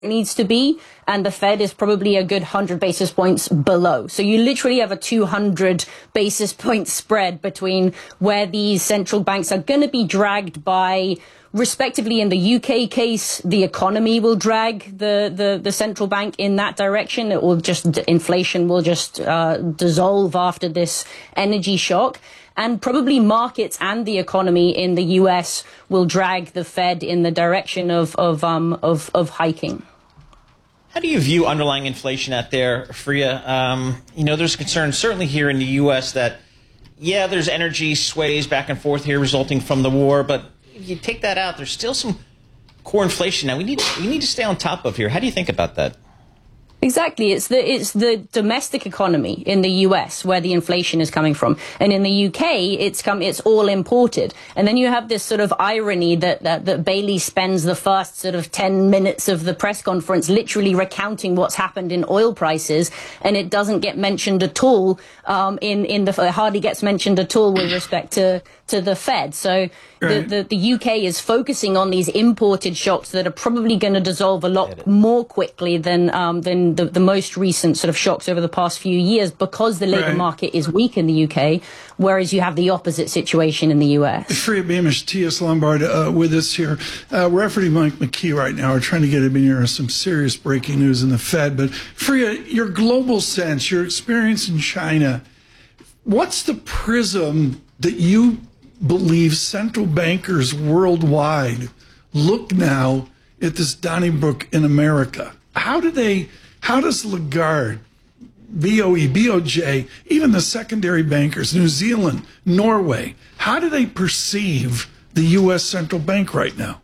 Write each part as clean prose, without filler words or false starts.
needs to be, and the Fed is probably a good 100 basis points below. So you literally have a 200 basis point spread between where these central banks are going to be dragged by. Respectively, in the UK case, the economy will drag the central bank in that direction. It will just, inflation will just dissolve after this energy shock. And probably markets and the economy in the US will drag the Fed in the direction of hiking. How do you view underlying inflation out there, Freya? There's concern certainly here in the U.S. that, yeah, there's energy sways back and forth here resulting from the war, but if you take that out, there's still some core inflation now we need to stay on top of here. How do you think about that? Exactly. It's the domestic economy in the US where the inflation is coming from. And in the UK, it's all imported. And then you have this sort of irony that Bailey spends the first sort of 10 minutes of the press conference literally recounting what's happened in oil prices. And it doesn't get mentioned at all, it hardly gets mentioned at all with respect to the Fed. So the UK is focusing on these imported shocks that are probably going to dissolve a lot more quickly than the most recent sort of shocks over the past few years because the labour market is weak in the UK, whereas you have the opposite situation in the US. Freya Beamish, T.S. Lombard with us here. We're efforting Mike McKee right now. We're trying to get him in here some serious breaking news in the Fed. But Freya, your global sense, your experience in China, what's the prism that you believe central bankers worldwide look now at this Donnybrook in America? How does Lagarde, BOE, BOJ, even the secondary bankers, New Zealand, Norway, how do they perceive the U.S. central bank right now?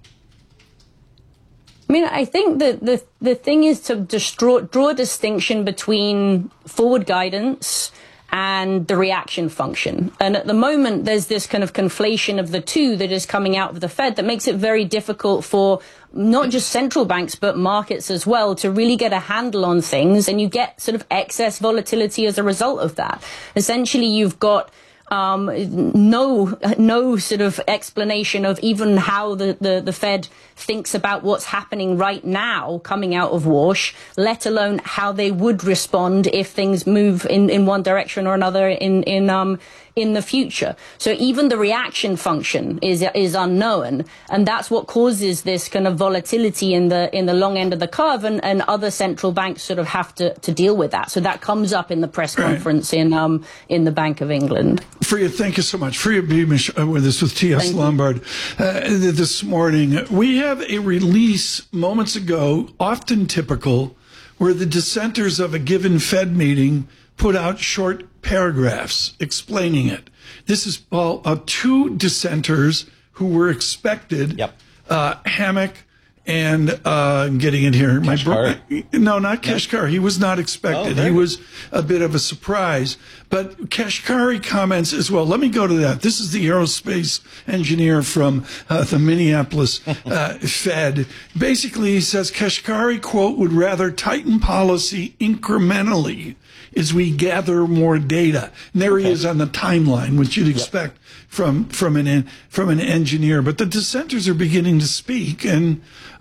I mean, I think that the thing is to draw a distinction between forward guidance and the reaction function. And at the moment, there's this kind of conflation of the two that is coming out of the Fed that makes it very difficult for not just central banks, but markets as well, to really get a handle on things. And you get sort of excess volatility as a result of that. Essentially, you've got no sort of explanation of even how the Fed thinks about what's happening right now coming out of Wash, let alone how they would respond if things move in one direction or another in the future. So even the reaction function is unknown, and that's what causes this kind of volatility in the long end of the curve, and other central banks sort of have to deal with that. So that comes up in the press conference in the Bank of England. Freya, thank you so much. Freya Beamish with us with T.S. Lombard this morning. We have a release moments ago, often typical, where the dissenters of a given Fed meeting put out short paragraphs explaining it. This is two dissenters who were expected. Yep. Hammack and I'm getting it here. No, not Kashkari. He was not expected. He was a bit of a surprise. But Kashkari comments as well. Let me go to that. This is the aerospace engineer from the Minneapolis Fed. Basically, he says Kashkari, quote, would rather tighten policy incrementally as we gather more data. And there he is on the timeline, which you'd expect from an engineer. But the dissenters are beginning to speak, and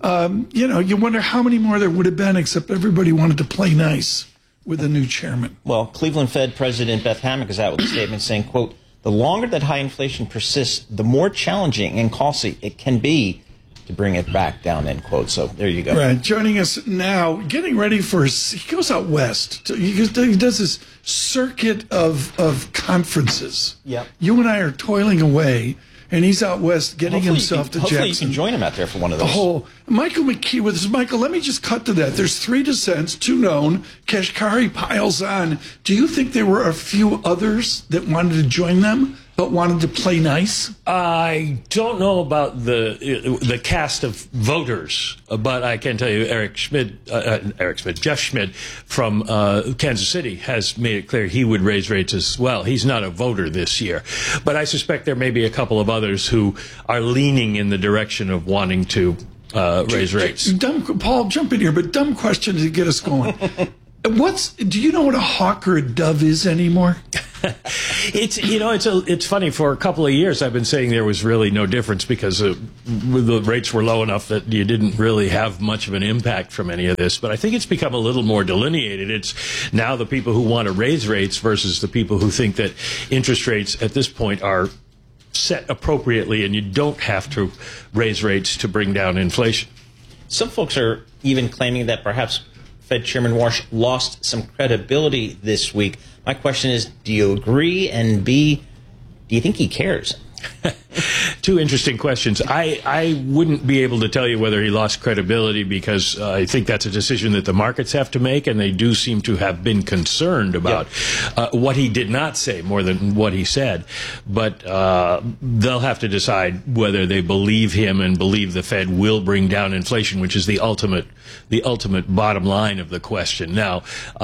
you wonder how many more there would have been, except everybody wanted to play nice with the new chairman. Well, Cleveland Fed President Beth Hammack is out with a statement saying, quote, the longer that high inflation persists, the more challenging and costly it can be to bring it back down, end quote. So there you go. Right. Joining us now, getting ready for he goes out west. He does this circuit of conferences. Yeah. You and I are toiling away, and he's out west getting himself to Jackson. Hopefully you can join him out there for one of those. Michael McKee with us. Michael, let me just cut to that. There's 3 dissents, 2 known. Kashkari piles on. Do you think there were a few others that wanted to join them, but wanted to play nice? I don't know about the cast of voters, but I can tell you Jeff Schmid from Kansas City has made it clear he would raise rates as well. He's not a voter this year. But I suspect there may be a couple of others who are leaning in the direction of wanting to raise rates. Paul, jump in here, but dumb question to get us going. Do you know what a hawk or a dove is anymore? It's funny. For a couple of years, I've been saying there was really no difference because the rates were low enough that you didn't really have much of an impact from any of this. But I think it's become a little more delineated. It's now the people who want to raise rates versus the people who think that interest rates at this point are set appropriately and you don't have to raise rates to bring down inflation. Some folks are even claiming that perhaps Fed Chairman Warsh lost some credibility this week. My question is, do you agree? And B, do you think he cares? Two interesting questions. I wouldn't be able to tell you whether he lost credibility because I think that's a decision that the markets have to make, and they do seem to have been concerned about what he did not say more than what he said. But they'll have to decide whether they believe him and believe the Fed will bring down inflation, which is the ultimate bottom line of the question. Now,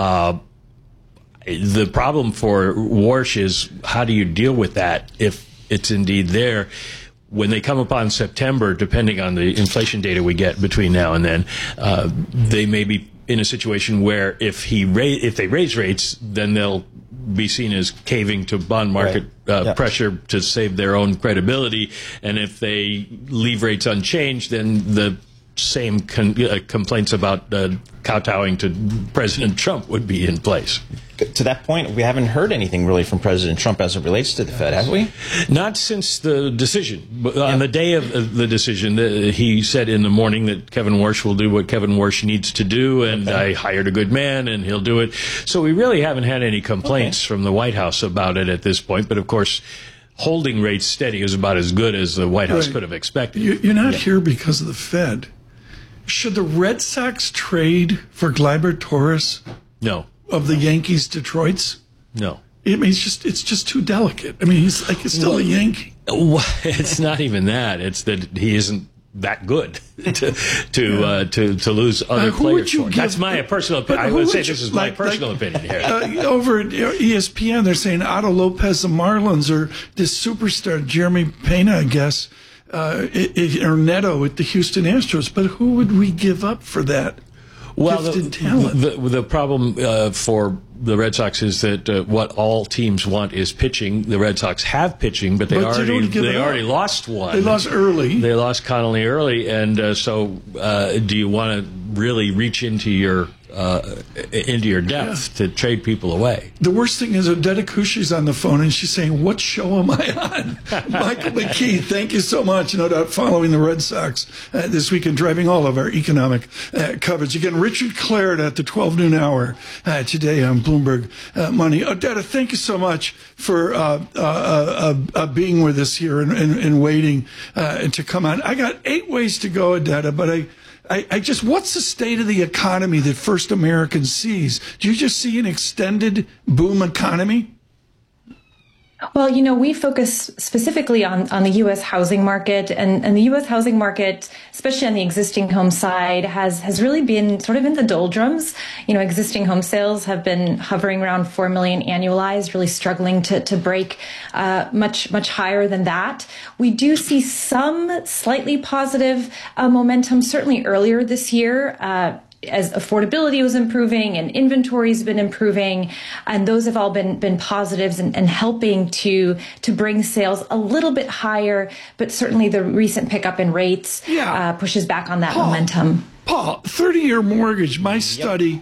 the problem for Warsh is how do you deal with that if it's indeed there? When they come upon September, depending on the inflation data we get between now and then, they may be in a situation where if they raise rates, then they'll be seen as caving to bond market pressure to save their own credibility. And if they leave rates unchanged, then the same complaints about kowtowing to President Trump would be in place. To that point, we haven't heard anything really from President Trump as it relates to the Fed, have we? Not since the decision. On the day of the decision, he said in the morning that Kevin Warsh will do what Kevin Warsh needs to do, and I hired a good man, and he'll do it. So we really haven't had any complaints from the White House about it at this point. But, of course, holding rates steady is about as good as the White House could have expected. You're not here because of the Fed. Should the Red Sox trade for Gleyber Torres? No. Of the Yankees Detroits? No. I mean, it's just too delicate. I mean, he's still a Yankee. It's not even that. It's that he isn't that good to lose other players for. That's my personal opinion. I would say this is my personal opinion here. Over at ESPN, they're saying Otto Lopez, the Marlins, or this superstar, Jeremy Pena, I guess, or Neto at the Houston Astros. But who would we give up for that? Well, the problem for the Red Sox is that what all teams want is pitching. The Red Sox have pitching, but they already lost one. They lost early. They lost Connolly early, and so do you want to really reach into your depth to trade people away? The worst thing is Odetta Cushy's on the phone, and she's saying, "What show am I on?" Michael McKee, thank you so much. No doubt following the Red Sox this week and driving all of our economic coverage. Again, Richard Claret at the 12 noon hour today on Bloomberg Money. Odetta, thank you so much for being with us here and waiting to come on. I got 8 ways to go, Odetta, but I just, what's the state of the economy that First American sees? Do you just see an extended boom economy? Well, you know, we focus specifically on the U.S. housing market, and the U.S. housing market, especially on the existing home side, has really been sort of in the doldrums. You know, existing home sales have been hovering around 4 million annualized, really struggling to break much higher than that. We do see some slightly positive momentum, certainly earlier this year, as affordability was improving and inventory's been improving, and those have all been positives and helping to bring sales a little bit higher. But certainly the recent pickup in rates pushes back on that momentum. Paul, 30-year mortgage, my study,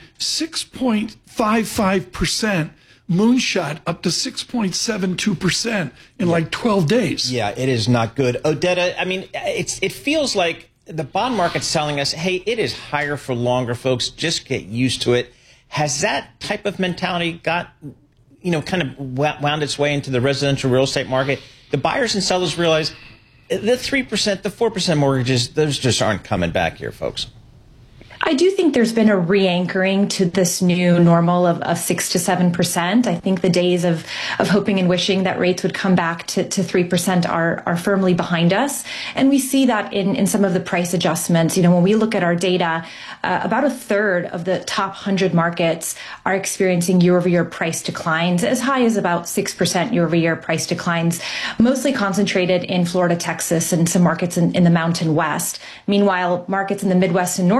6.55%. Moonshot up to 6.72% in like 12 days. Yeah, it is not good. Odetta, I mean, it feels like the bond market's telling us, hey, it is higher for longer, folks. Just get used to it. Has that type of mentality got, kind of wound its way into the residential real estate market? The buyers and sellers realize the 3%, the 4% mortgages, those just aren't coming back here, folks. I do think there's been a re-anchoring to this new normal of 6 to 7%. I think the days of hoping and wishing that rates would come back to 3% are firmly behind us. And we see that in some of the price adjustments. You know, when we look at our data, about a third of the top 100 markets are experiencing year-over-year price declines, as high as about 6% year-over-year price declines, mostly concentrated in Florida, Texas, and some markets in the Mountain West. Meanwhile, markets in the Midwest and Northeast are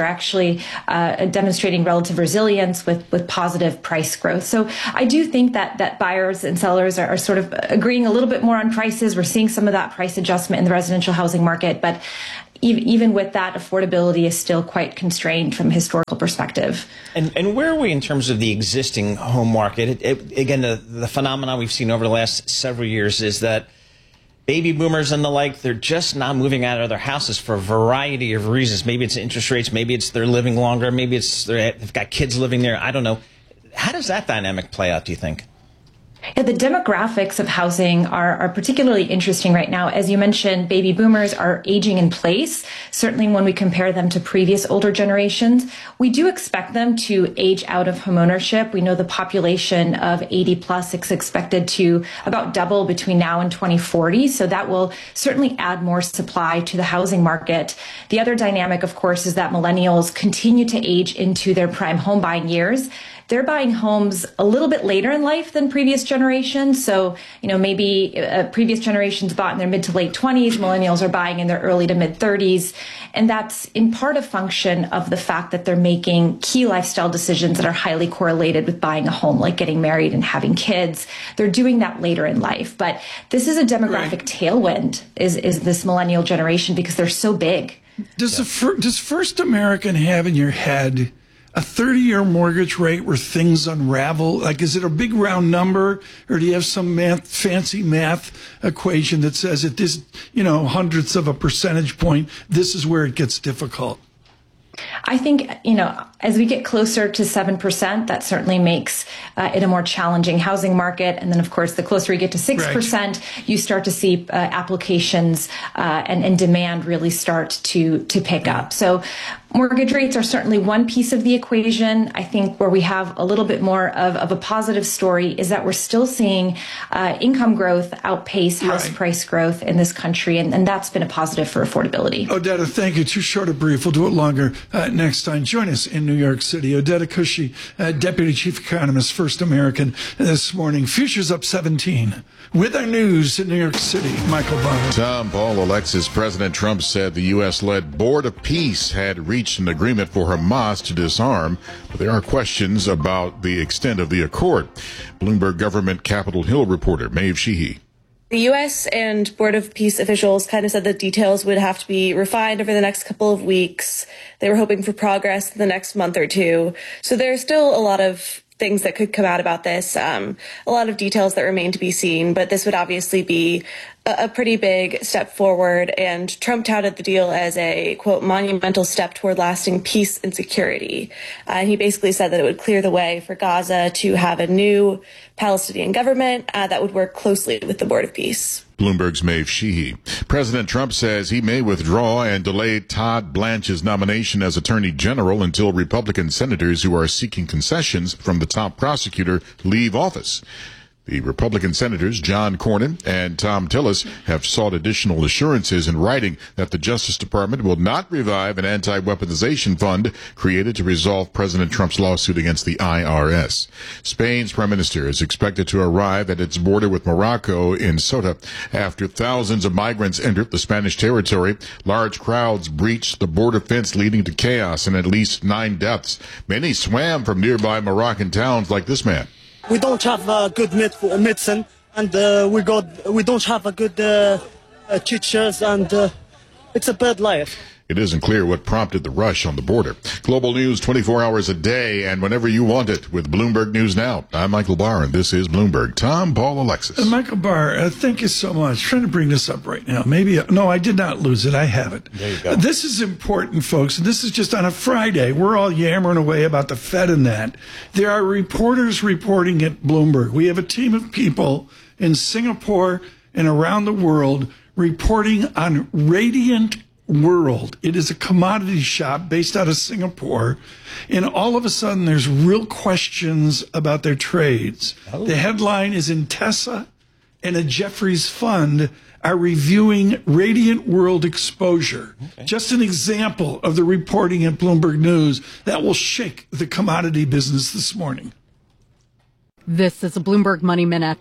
are actually demonstrating relative resilience with positive price growth. So I do think that buyers and sellers are sort of agreeing a little bit more on prices. We're seeing some of that price adjustment in the residential housing market, but even with that, affordability is still quite constrained from a historical perspective. And where are we in terms of the existing home market? Again, the phenomenon we've seen over the last several years is that baby boomers and the like, they're just not moving out of their houses for a variety of reasons. Maybe it's interest rates, maybe it's they're living longer, maybe it's they've got kids living there. I don't know. How does that dynamic play out, do you think? Yeah, the demographics of housing are particularly interesting right now. As you mentioned, baby boomers are aging in place, certainly when we compare them to previous older generations. We do expect them to age out of homeownership. We know the population of 80 plus is expected to about double between now and 2040. So that will certainly add more supply to the housing market. The other dynamic, of course, is that millennials continue to age into their prime home buying years. They're buying homes a little bit later in life than previous generations. So, maybe previous generations bought in their mid to late 20s. Millennials are buying in their early to mid 30s. And that's in part a function of the fact that they're making key lifestyle decisions that are highly correlated with buying a home, like getting married and having kids. They're doing that later in life. But this is a demographic tailwind, is this millennial generation, because they're so big. Does First American have in your head a 30-year mortgage rate where things unravel? Like, is it a big round number, or do you have some fancy math equation that says at this, hundredths of a percentage point, this is where it gets difficult? I think, as we get closer to 7%, that certainly makes it a more challenging housing market. And then, of course, the closer we get to 6%, you start to see applications and demand really start to pick up. So mortgage rates are certainly one piece of the equation. I think where we have a little bit more of a positive story is that we're still seeing income growth outpace house price growth in this country. And that's been a positive for affordability. Odetta, thank you. Too short a brief. We'll do it longer next time. Join us in New York City. Odetta Cushy, Deputy Chief Economist, First American, this morning. Futures up 17. With our news in New York City, Michael Barr. Tom Paul, Alexis. President Trump said the U.S.-led Board of Peace had reached an agreement for Hamas to disarm, but there are questions about the extent of the accord. Bloomberg government Capitol Hill reporter Maeve Sheehy. The U.S. and Board of Peace officials kind of said that details would have to be refined over the next couple of weeks. They were hoping for progress in the next month or two. So there's still a lot of things that could come out about this, a lot of details that remain to be seen, but this would obviously be a pretty big step forward. And Trump touted the deal as a, quote, monumental step toward lasting peace and security. And he basically said that it would clear the way for Gaza to have a new Palestinian government that would work closely with the Board of Peace. Bloomberg's Maeve Sheehy. President Trump says he may withdraw and delay Todd Blanche's nomination as Attorney General until Republican senators who are seeking concessions from the top prosecutor leave office. The Republican senators, John Cornyn and Thom Tillis, have sought additional assurances in writing that the Justice Department will not revive an anti-weaponization fund created to resolve President Trump's lawsuit against the IRS. Spain's prime minister is expected to arrive at its border with Morocco in Ceuta after thousands of migrants entered the Spanish territory. Large crowds breached the border fence, leading to chaos and at least 9 deaths. Many swam from nearby Moroccan towns like this man. We don't have a good medicine, and we don't have a good teachers, and it's a bad life. It isn't clear what prompted the rush on the border. Global news 24 hours a day and whenever you want it with Bloomberg News Now. I'm Michael Barr, and this is Bloomberg. Tom, Paul, Alexis. Michael Barr, thank you so much. I'm trying to bring this up right now. No, I did not lose it. I have it. There you go. This is important, folks. And this is just on a Friday. We're all yammering away about the Fed and that. There are reporters reporting at Bloomberg. We have a team of people in Singapore and around the world reporting on Radiant World. It is a commodity shop based out of Singapore, and all of a sudden there's real questions about their trades. The headline is Intesa and a Jefferies fund are reviewing Radiant World exposure. Just an example of the reporting at Bloomberg News that will shake the commodity business this morning. This is a Bloomberg Money Minute.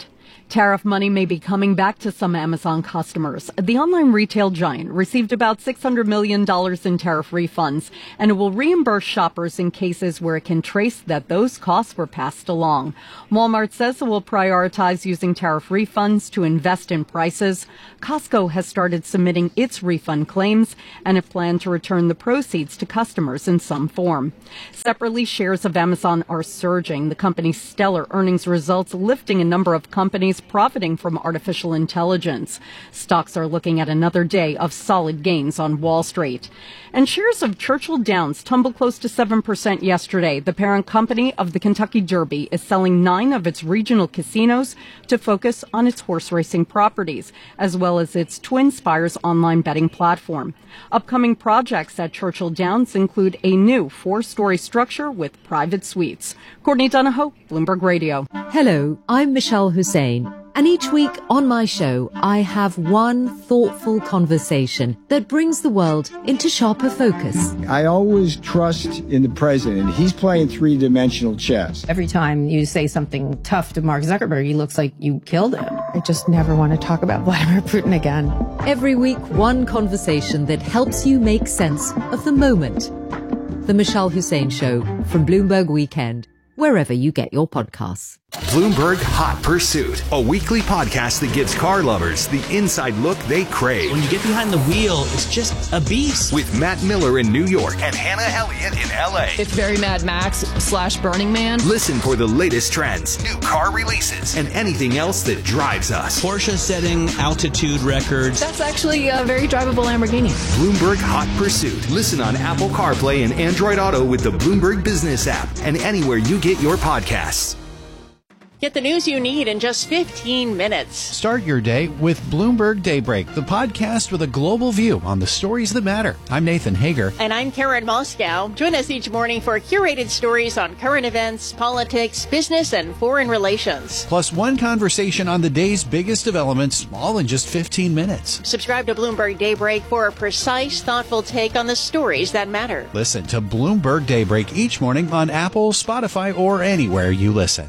Tariff money may be coming back to some Amazon customers. The online retail giant received about $600 million in tariff refunds, and it will reimburse shoppers in cases where it can trace that those costs were passed along. Walmart says it will prioritize using tariff refunds to invest in prices. Costco has started submitting its refund claims and it planned to return the proceeds to customers in some form. Separately, shares of Amazon are surging. The company's stellar earnings results lifting a number of companies profiting from artificial intelligence. Stocks are looking at another day of solid gains on Wall Street. And shares of Churchill Downs tumbled close to 7% yesterday. The parent company of the Kentucky Derby is selling 9 of its regional casinos to focus on its horse racing properties, as well as its Twin Spires online betting platform. Upcoming projects at Churchill Downs include a new 4-story structure with private suites. Courtney Donahoe, Bloomberg Radio. Hello, I'm Michelle Hussein. And each week on my show, I have one thoughtful conversation that brings the world into sharper focus. I always trust in the president. He's playing three-dimensional chess. Every time you say something tough to Mark Zuckerberg, he looks like you killed him. I just never want to talk about Vladimir Putin again. Every week, one conversation that helps you make sense of the moment. The Michelle Hussein Show from Bloomberg Weekend, wherever you get your podcasts. Bloomberg Hot Pursuit, a weekly podcast that gives car lovers the inside look they crave. When you get behind the wheel, it's just a beast. With Matt Miller in New York and Hannah Elliott in LA. It's very Mad Max / Burning Man. Listen for the latest trends, new car releases, and anything else that drives us. Porsche setting altitude records. That's actually a very drivable Lamborghini. Bloomberg Hot Pursuit. Listen on Apple CarPlay and Android Auto with the Bloomberg Business app and anywhere you get your podcasts. Get the news you need in just 15 minutes. Start your day with Bloomberg Daybreak, the podcast with a global view on the stories that matter. I'm Nathan Hager. And I'm Karen Moscow. Join us each morning for curated stories on current events, politics, business, and foreign relations. Plus one conversation on the day's biggest developments, all in just 15 minutes. Subscribe to Bloomberg Daybreak for a precise, thoughtful take on the stories that matter. Listen to Bloomberg Daybreak each morning on Apple, Spotify, or anywhere you listen.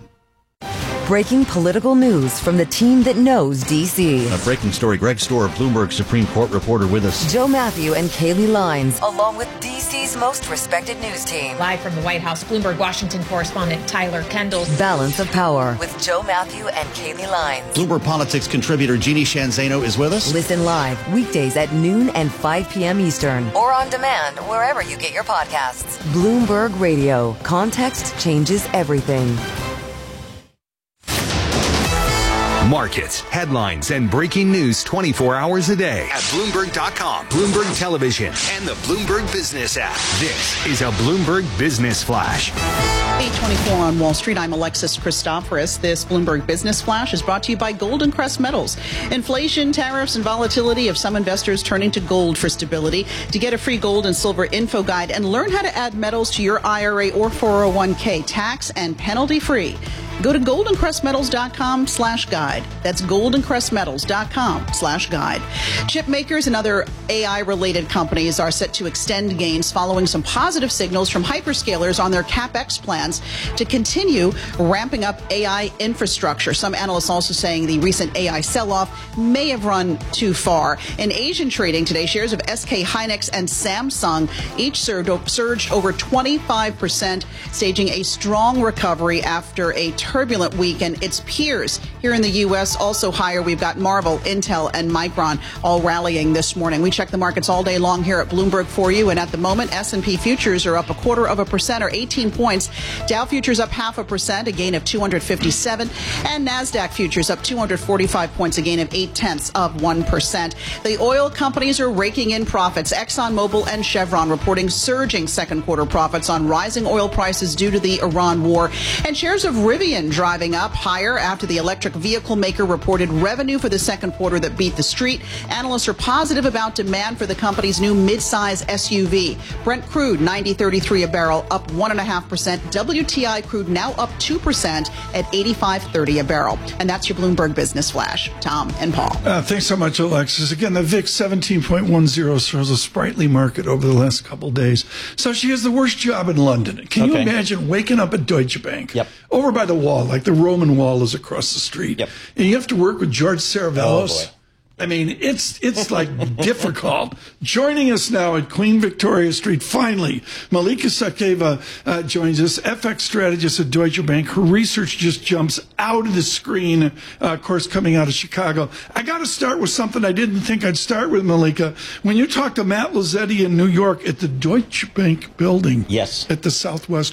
Breaking political news from the team that knows D.C. A breaking story. Greg Stohr, Bloomberg Supreme Court reporter with us. Joe Matthew and Kaylee Lines, along with D.C.'s most respected news team. Live from the White House, Bloomberg Washington correspondent Tyler Kendall. Balance of Power with Joe Matthew and Kaylee Lines. Bloomberg Politics contributor Jeannie Shanzano is with us. Listen live weekdays at noon and 5 p.m. Eastern. Or on demand wherever you get your podcasts. Bloomberg Radio. Context changes everything. Markets, headlines, and breaking news 24 hours a day at Bloomberg.com, Bloomberg Television, and the Bloomberg Business app. This is a Bloomberg Business Flash. 8:24 on Wall Street. I'm Alexis Christoforous. This Bloomberg Business Flash is brought to you by Golden Crest Metals. Inflation, tariffs, and volatility of some investors turning to gold for stability. To get a free gold and silver info guide and learn how to add metals to your IRA or 401k, tax and penalty free, go to goldencrestmetals.com/guide. That's goldencrestmetals.com/guide. Chip makers and other AI-related companies are set to extend gains following some positive signals from hyperscalers on their CapEx plans to continue ramping up AI infrastructure. Some analysts also saying the recent AI sell-off may have run too far. In Asian trading today, shares of SK Hynix and Samsung each surged over 25%, staging a strong recovery after a turbulent week, and its peers here in the U.S. also higher. We've got Marvell, Intel, and Micron all rallying this morning. We check the markets all day long here at Bloomberg for you, and at the moment, S&P futures are up 0.25% or 18 points. Dow futures up 0.5%, a gain of 257, and NASDAQ futures up 245 points, a gain of 0.8%. The oil companies are raking in profits. ExxonMobil and Chevron reporting surging second quarter profits on rising oil prices due to the Iran war, and shares of Rivian driving up higher after the electric vehicle maker reported revenue for the second quarter that beat the street. Analysts are positive about demand for the company's new midsize SUV. Brent crude 90.33 a barrel, up 1.5%. WTI crude now up 2% at 85.30 a barrel. And that's your Bloomberg Business Flash. Tom and Paul. Thanks so much, Alexis. Again, the VIX 17.10 shows a sprightly market over the last couple of days. So she has the worst job in London. Can you imagine waking up at Deutsche Bank over by the wall, like the Roman wall is across the street. Yep. And you have to work with George Saravelos. Oh, boy. I mean, it's like difficult. Joining us now at Queen Victoria Street, finally, Malika Sakeva joins us, FX strategist at Deutsche Bank. Her research just jumps out of the screen, of course, coming out of Chicago. I got to start with something I didn't think I'd start with, Malika. When you talked to Matt Lazzetti in New York at the Deutsche Bank building, yes, at the Southwest